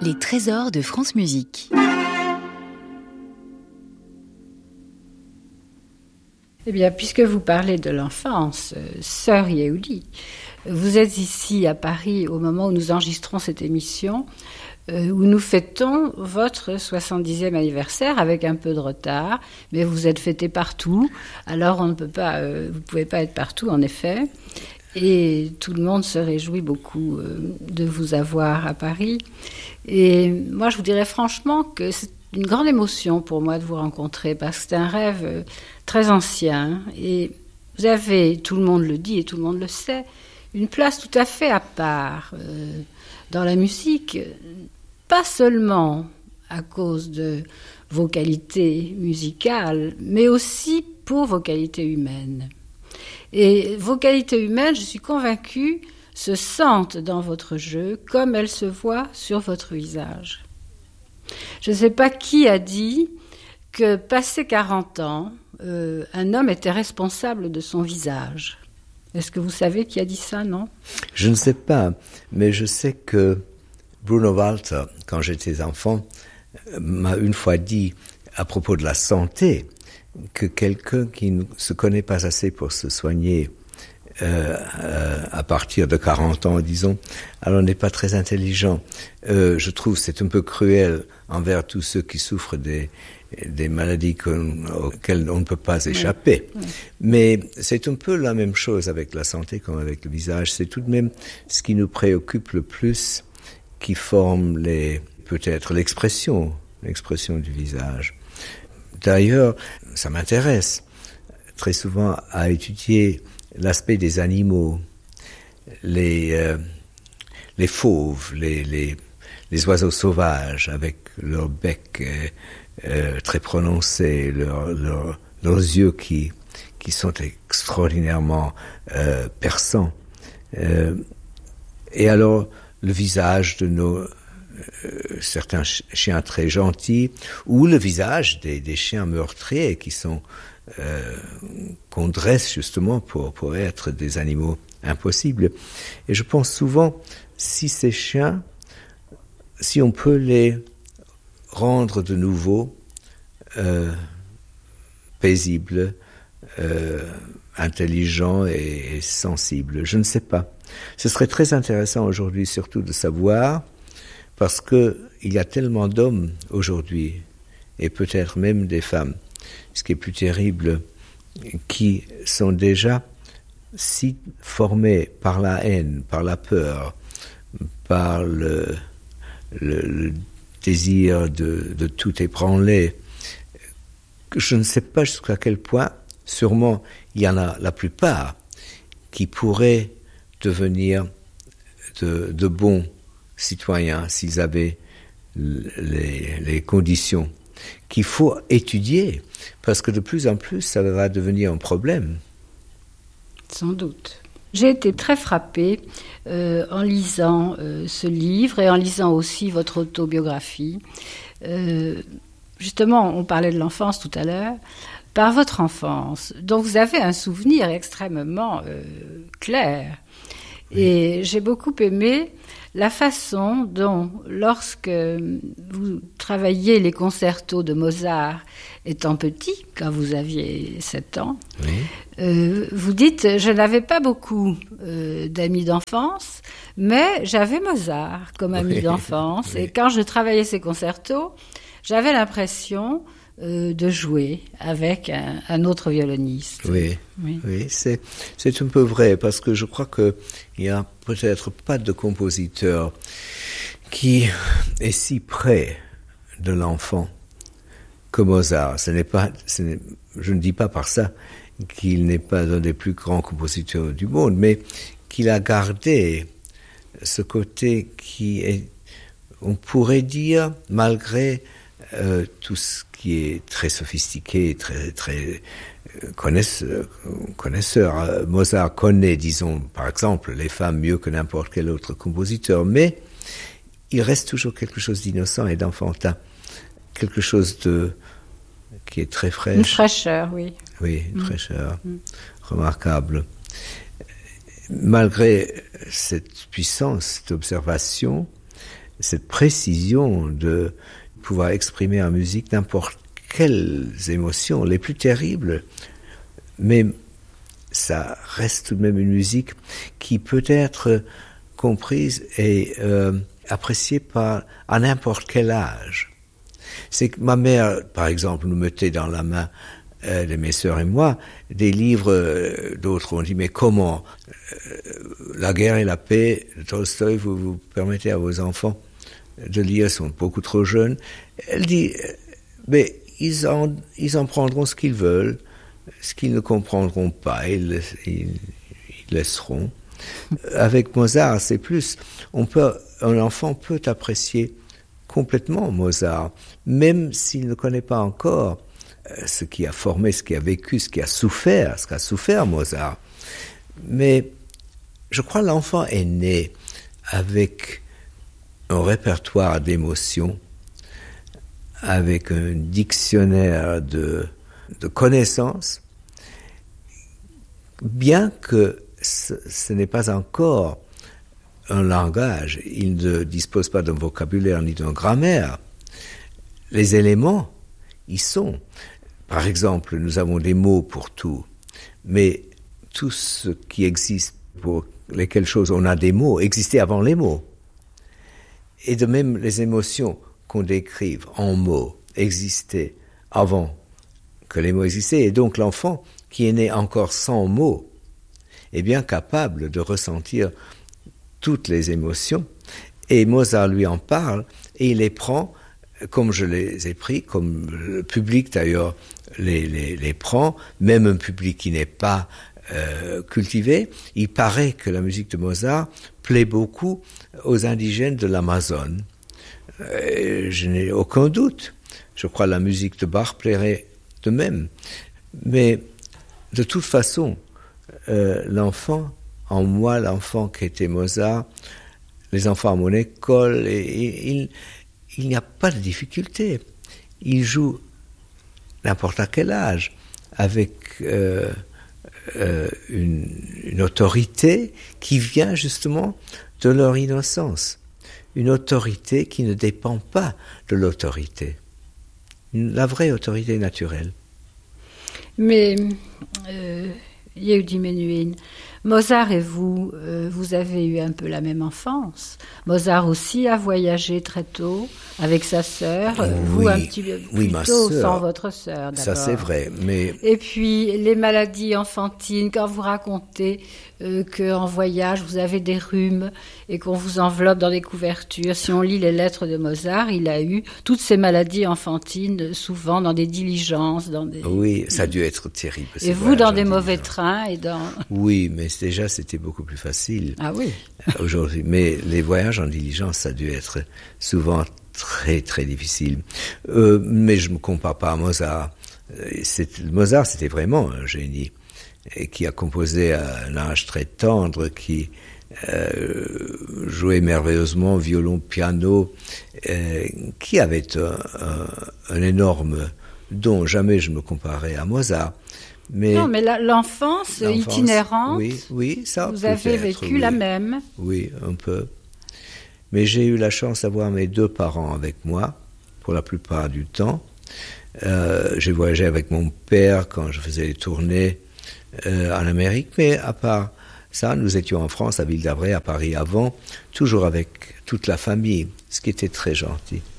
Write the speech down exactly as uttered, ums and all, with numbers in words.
Les trésors de France Musique. Eh bien, puisque vous parlez de l'enfance, euh, sœur Yehouli, vous êtes ici à Paris au moment où nous enregistrons cette émission, euh, où nous fêtons votre soixante-dixième anniversaire avec un peu de retard, mais vous êtes fêté partout, alors on ne peut pas, euh, vous ne pouvez pas être partout en effet, et tout le monde se réjouit beaucoup euh, de vous avoir à Paris. Et moi, je vous dirais franchement que c'est une grande émotion pour moi de vous rencontrer, parce que c'est un rêve euh, très ancien, et vous avez, tout le monde le dit et tout le monde le sait, une place tout à fait à part euh, dans la musique, pas seulement à cause de vos qualités musicales, mais aussi pour vos qualités humaines. Et vos qualités humaines, je suis convaincue, se sentent dans votre jeu comme elles se voient sur votre visage. Je ne sais pas qui a dit que, passé quarante ans, euh, un homme était responsable de son visage. Est-ce que vous savez qui a dit ça, non ? Je ne sais pas, mais je sais que Bruno Walter, quand j'étais enfant, m'a une fois dit, à propos de la santé, que quelqu'un qui ne se connaît pas assez pour se soigner euh, euh, à partir de quarante ans, disons, alors n'est pas très intelligent. Euh, je trouve que c'est un peu cruel envers tous ceux qui souffrent des des maladies auxquelles on ne peut pas échapper. Oui, oui. Mais c'est un peu la même chose avec la santé comme avec le visage. C'est tout de même ce qui nous préoccupe le plus, qui forme les, peut-être l'expression, l'expression du visage. D'ailleurs, ça m'intéresse très souvent à étudier l'aspect des animaux, les, euh, les fauves, les, les, les oiseaux sauvages avec leur bec euh, Euh, très prononcés, leur, leur, leurs yeux qui, qui sont extraordinairement euh, perçants. Euh, et alors, le visage de nos euh, certains ch- chiens très gentils, ou le visage des, des chiens meurtriers qui sont euh, qu'on dresse justement pour, pour être des animaux impossibles. Et je pense souvent, si ces chiens, si on peut les rendre de nouveau euh, paisible, euh, intelligent et, et sensible. Je ne sais pas. Ce serait très intéressant aujourd'hui surtout de savoir, parce que il y a tellement d'hommes aujourd'hui, et peut-être même des femmes, ce qui est plus terrible, qui sont déjà si formés par la haine, par la peur, par le, le, le désir de, de tout ébranler. Je ne sais pas jusqu'à quel point, sûrement, il y en a la plupart qui pourraient devenir de, de bons citoyens s'ils avaient les, les conditions qu'il faut étudier, parce que de plus en plus, ça va devenir un problème. Sans doute. J'ai été très frappée euh, en lisant euh, ce livre et en lisant aussi votre autobiographie. Euh, justement, on parlait de l'enfance tout à l'heure. Par votre enfance, dont vous avez un souvenir extrêmement euh, clair. Oui. Et j'ai beaucoup aimé la façon dont, lorsque vous travailliez les concertos de Mozart étant petit, quand vous aviez sept ans, oui. euh, vous dites « Je n'avais pas beaucoup euh, d'amis d'enfance, mais j'avais Mozart comme ami oui. d'enfance. Oui. Et quand je travaillais ces concertos, j'avais l'impression euh, de jouer avec un, un autre violoniste. » Oui, oui, oui c'est, c'est un peu vrai, parce que je crois qu'il n'y a peut-être pas de compositeur qui est si près de l'enfant que Mozart. Ce n'est pas, ce n'est, je ne dis pas par ça qu'il n'est pas un des plus grands compositeurs du monde, mais qu'il a gardé ce côté qui est, on pourrait dire, malgré euh, tout ce qui est très sophistiqué, très, très euh, connaisseur, connaisseur. Mozart connaît, disons, par exemple, les femmes mieux que n'importe quel autre compositeur, mais il reste toujours quelque chose d'innocent et d'enfantin. Quelque chose de qui est très fraîche. Une fraîcheur, oui. Oui, une mmh. fraîcheur mmh. remarquable. Malgré cette puissance d'observation, cette précision de pouvoir exprimer en musique n'importe quelles émotions, les plus terribles, mais ça reste tout de même une musique qui peut être comprise et euh, appréciée par, à n'importe quel âge. C'est que ma mère, par exemple, nous mettait dans la main euh, de mes sœurs et moi des livres, euh, d'autres ont dit, mais comment euh, La guerre et la paix de Tolstoï, vous vous permettez à vos enfants de lire, ils sont beaucoup trop jeunes. Elle dit, mais ils en, ils en prendront ce qu'ils veulent, ce qu'ils ne comprendront pas, ils, ils, ils laisseront. Avec Mozart, c'est plus, on peut, un enfant peut apprécier complètement Mozart, même s'il ne connaît pas encore ce qui a formé, ce qui a vécu, ce qui a souffert, ce qu'a souffert Mozart. Mais je crois que l'enfant est né avec un répertoire d'émotions, avec un dictionnaire de, de connaissances, bien que ce, ce n'est pas encore un langage, il ne dispose pas d'un vocabulaire ni d'une grammaire. Les éléments y sont. Par exemple, nous avons des mots pour tout, mais tout ce qui existe, pour lesquelles choses on a des mots, existait avant les mots. Et de même, les émotions qu'on décrive en mots existaient avant que les mots existaient. Et donc l'enfant, qui est né encore sans mots, est bien capable de ressentir toutes les émotions. Et Mozart lui en parle, et il les prend comme je les ai pris, comme le public d'ailleurs les, les, les prend, même un public qui n'est pas euh, cultivé. Il paraît que la musique de Mozart plaît beaucoup aux indigènes de l'Amazone. Euh, je n'ai aucun doute. Je crois que la musique de Bach plairait de même. Mais de toute façon, euh, l'enfant, en moi, l'enfant qui était Mozart, les enfants à mon école, et, et, il, il n'y a pas de difficulté. Ils jouent n'importe à quel âge, avec euh, euh, une, une autorité qui vient justement de leur innocence. Une autorité qui ne dépend pas de l'autorité. La vraie autorité naturelle. Mais, euh, Yehudi Menuhin, Mozart et vous, euh, vous avez eu un peu la même enfance. Mozart aussi a voyagé très tôt avec sa sœur. Oui, vous un petit peu oui, plus tôt sœur, sans votre sœur, d'abord. Ça c'est vrai, mais... Et puis les maladies enfantines, quand vous racontez euh, qu'en voyage vous avez des rhumes et qu'on vous enveloppe dans des couvertures, si on lit les lettres de Mozart, il a eu toutes ces maladies enfantines, souvent dans des diligences, dans des... Oui, ça a dû être terrible. Et vous dans des mauvais trains et dans... Oui, mais déjà c'était beaucoup plus facile. Ah oui. Aujourd'hui, mais les voyages en diligence, ça a dû être souvent très très difficile. Euh, mais je me compare pas à Mozart. C'est, Mozart, c'était vraiment un génie et qui a composé à un âge très tendre, qui euh, jouait merveilleusement violon, piano, euh, qui avait un, un, un énorme don. Jamais je me comparais à Mozart. Mais non, mais la, l'enfance, l'enfance itinérante, oui, oui, ça vous avez vécu oui. la même. Oui, un peu. Mais j'ai eu la chance d'avoir mes deux parents avec moi, pour la plupart du temps. Euh, j'ai voyagé avec mon père quand je faisais les tournées euh, en Amérique, mais à part ça, nous étions en France, à Ville d'Avray, à Paris avant, toujours avec toute la famille, ce qui était très gentil.